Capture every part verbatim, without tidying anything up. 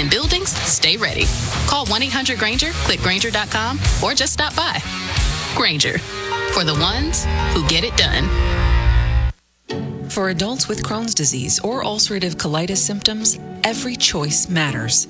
and buildings stay ready. Call one eight hundred Granger, click Granger dot com, or just stop by. Granger, for the ones who get it done. For adults with Crohn's disease or ulcerative colitis symptoms, every choice matters.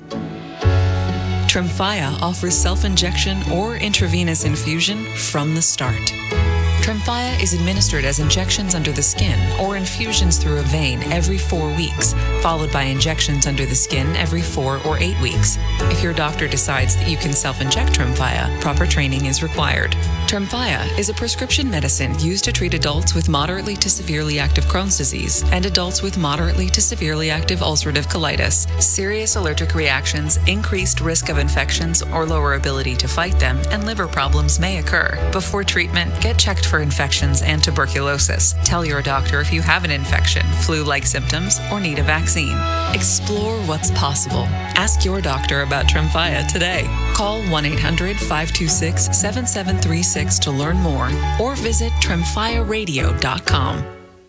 Tremfya offers self-injection or intravenous infusion from the start. Tremfya is administered as injections under the skin or infusions through a vein every four weeks, followed by injections under the skin every four or eight weeks. If your doctor decides that you can self-inject Tremfya, proper training is required. Tremfya is a prescription medicine used to treat adults with moderately to severely active Crohn's disease and adults with moderately to severely active ulcerative colitis. Serious allergic reactions, increased risk of infections or lower ability to fight them, and liver problems may occur. Before treatment, get checked for infections and tuberculosis. Tell your doctor if you have an infection, flu-like symptoms, or need a vaccine. Explore what's possible. Ask your doctor about Tremfya today. Call one eight hundred five two six seven seven three six to learn more or visit tremfya radio dot com.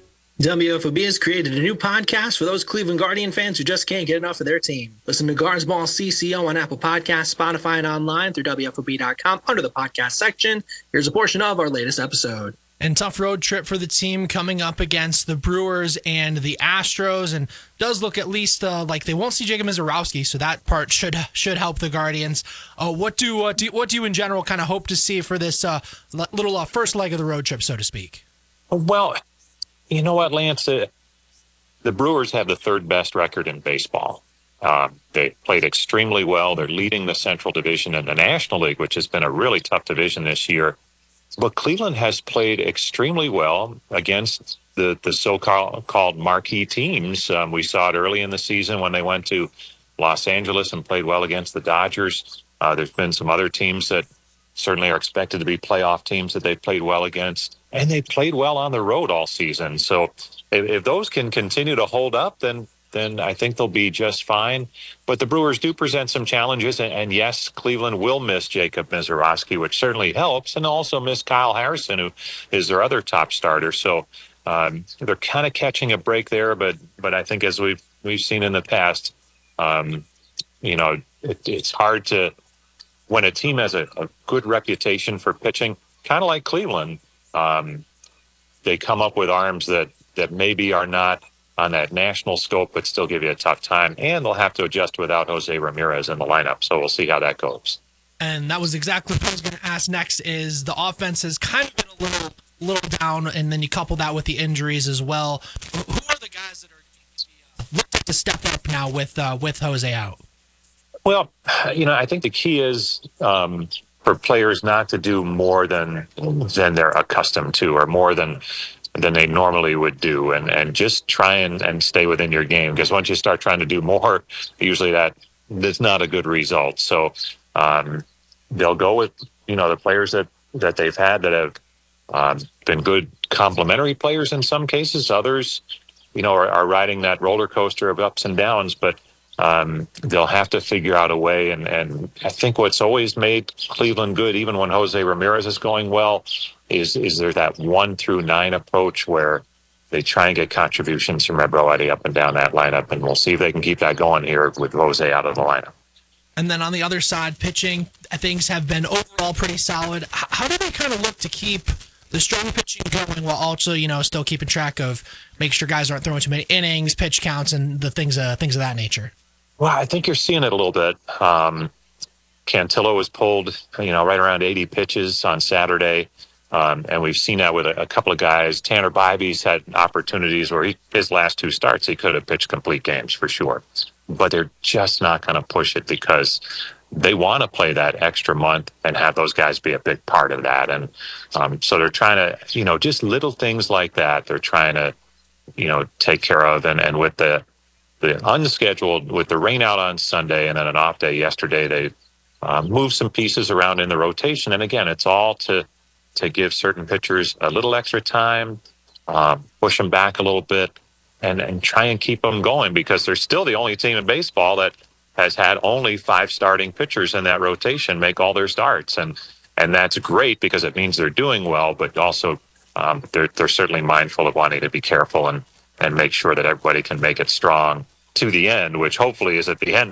W F O B has created a new podcast for those Cleveland Guardian fans who just can't get enough of their team. Listen to Guards Ball C C O on Apple Podcasts, Spotify, and online through W F O B dot com under the podcast section. Here's a portion of our latest episode. And tough road trip for the team coming up against the Brewers and the Astros, and does look at least uh, like they won't see Jacob Misiorowski, so that part should should help the Guardians. Uh, what do uh, do what do you in general kind of hope to see for this uh, little uh, first leg of the road trip, so to speak? Well, you know what, Lance? Uh, the Brewers have the third best record in baseball. Um, they played extremely well. They're leading the Central Division in the National League, which has been a really tough division this year. But Cleveland has played extremely well against the, the so-called called marquee teams. Um, we saw it early in the season when they went to Los Angeles and played well against the Dodgers. Uh, there's been some other teams that certainly are expected to be playoff teams that they've played well against. And they played well on the road all season. So if, if those can continue to hold up, then then I think they'll be just fine. But the Brewers do present some challenges. And, and yes, Cleveland will miss Jacob Misiorowski, which certainly helps, and also miss Kyle Harrison, who is their other top starter. So um, they're kind of catching a break there. But but I think as we've, we've seen in the past, um, you know, it, it's hard to, when a team has a, a good reputation for pitching, kind of like Cleveland, um, they come up with arms that, that maybe are not on that national scope, but still give you a tough time. And they'll have to adjust without Jose Ramirez in the lineup. So we'll see how that goes. And that was exactly what I was going to ask next, is the offense has kind of been a little little down, and then you couple that with the injuries as well. Who are the guys that are uh, looking to step up now with uh, with Jose out? Well, you know, I think the key is um, for players not to do more than than they're accustomed to, or more than than they normally would do, and, and just try and, and stay within your game. Because once you start trying to do more, usually that that's not a good result. So um, they'll go with, you know, the players that, that they've had that have um, been good complementary players in some cases. Others, you know, are, are riding that roller coaster of ups and downs, but um, they'll have to figure out a way. And, and I think what's always made Cleveland good, even when Jose Ramirez is going well, is is there that one through nine approach where they try and get contributions from everybody up and down that lineup, and we'll see if they can keep that going here with Jose out of the lineup. And then on the other side, pitching, things have been overall pretty solid. How do they kind of look to keep the strong pitching going while also, you know, still keeping track of make sure guys aren't throwing too many innings, pitch counts, and the things uh, things of that nature? Well, I think you're seeing it a little bit. Um, Cantillo was pulled, you know, right around eighty pitches on Saturday. Um, and we've seen that with a, a couple of guys. Tanner Bybee's had opportunities where he, his last two starts, he could have pitched complete games for sure. But they're just not going to push it because they want to play that extra month and have those guys be a big part of that. And um, so they're trying to, you know, just little things like that. They're trying to, you know, take care of. And, and with the, the unscheduled, with the rain out on Sunday and then an off day yesterday, they um, moved some pieces around in the rotation. And again, it's all to, to give certain pitchers a little extra time, uh, push them back a little bit, and, and try and keep them going, because they're still the only team in baseball that has had only five starting pitchers in that rotation make all their starts. And and that's great because it means they're doing well, but also um, they're, they're certainly mindful of wanting to be careful and, and make sure that everybody can make it strong to the end, which hopefully is at the end